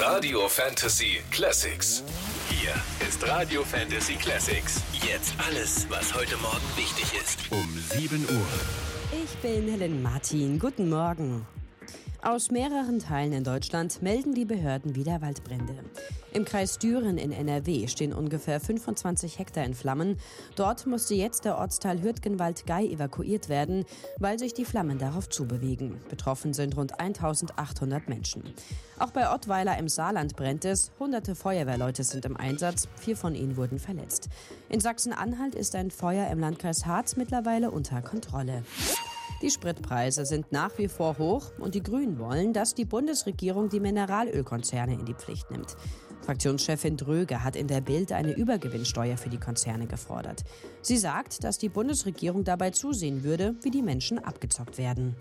Radio Fantasy Classics. Hier ist Radio Fantasy Classics. Jetzt alles, was heute Morgen wichtig ist. Um 7 Uhr. Ich bin Helen Martin. Guten Morgen. Aus mehreren Teilen in Deutschland melden die Behörden wieder Waldbrände. Im Kreis Düren in NRW stehen ungefähr 25 Hektar in Flammen. Dort musste jetzt der Ortsteil Hürtgenwald-Gei evakuiert werden, weil sich die Flammen darauf zubewegen. Betroffen sind rund 1800 Menschen. Auch bei Ottweiler im Saarland brennt es. Hunderte Feuerwehrleute sind im Einsatz. 4 von ihnen wurden verletzt. In Sachsen-Anhalt ist ein Feuer im Landkreis Harz mittlerweile unter Kontrolle. Die Spritpreise sind nach wie vor hoch und die Grünen wollen, dass die Bundesregierung die Mineralölkonzerne in die Pflicht nimmt. Fraktionschefin Dröge hat in der Bild eine Übergewinnsteuer für die Konzerne gefordert. Sie sagt, dass die Bundesregierung dabei zusehen würde, wie die Menschen abgezockt werden.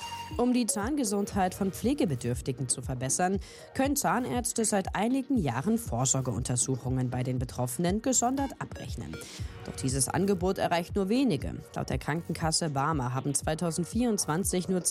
Um die Zahngesundheit von Pflegebedürftigen zu verbessern, können Zahnärzte seit einigen Jahren Vorsorgeuntersuchungen bei den Betroffenen gesondert abrechnen. Doch dieses Angebot erreicht nur wenige. Laut der Krankenkasse BARMER haben 2024 nur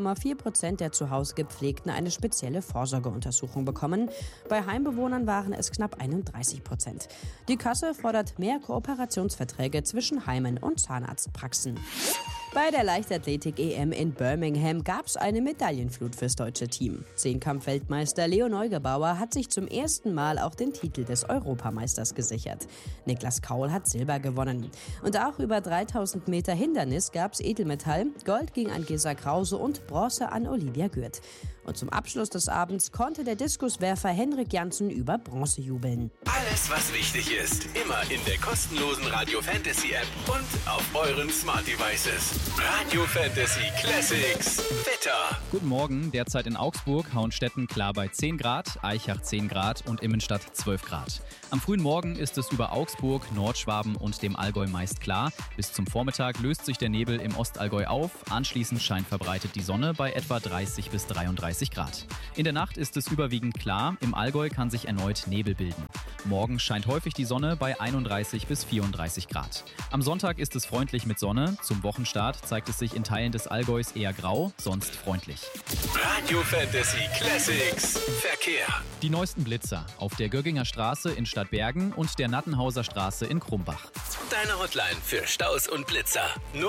2,4% der zu Hause Gepflegten eine spezielle Vorsorgeuntersuchung bekommen. Bei Heimbewohnern waren es knapp 31%. Die Kasse fordert mehr Kooperationsverträge zwischen Heimen und Zahnarztpraxen. Bei der Leichtathletik-EM in Birmingham gab es eine Medaillenflut fürs deutsche Team. Zehnkampf-Weltmeister Leo Neugebauer hat sich zum ersten Mal auch den Titel des Europameisters gesichert. Niklas Kaul hat Silber gewonnen. Und auch über 3000 Meter Hindernis gab es Edelmetall. Gold ging an Gesa Krause und Bronze an Olivia Gürt. Und zum Abschluss des Abends konnte der Diskuswerfer Henrik Janssen über Bronze jubeln. Alles, was wichtig ist, immer in der kostenlosen Radio Fantasy App und auf euren Smart Devices. Radio Fantasy Classics. Wetter. Guten Morgen, derzeit in Augsburg, Hauenstetten klar bei 10 Grad, Eichach 10 Grad und Immenstadt 12 Grad. Am frühen Morgen ist es über Augsburg, Nordschwaben und dem Allgäu meist klar. Bis zum Vormittag löst sich der Nebel im Ostallgäu auf. Anschließend scheint verbreitet die Sonne bei etwa 30 bis 33 Grad. In der Nacht ist es überwiegend klar. Im Allgäu kann sich erneut Nebel bilden. Morgen scheint häufig die Sonne bei 31 bis 34 Grad. Am Sonntag ist es freundlich mit Sonne. Zum Wochenstart zeigt es sich in Teilen des Allgäus eher grau, sonst freundlich. Radio Fantasy Classics. Verkehr. Die neuesten Blitzer auf der Gögginger Straße in Stadtbergen und der Nattenhauser Straße in Krumbach. Deine Hotline für Staus und Blitzer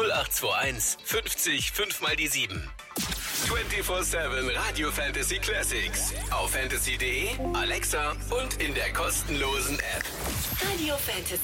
0821 50 5 mal die 7. 24/7 Radio Fantasy Classics. Auf fantasy.de, Alexa und in der kostenlosen App. Radio Fantasy.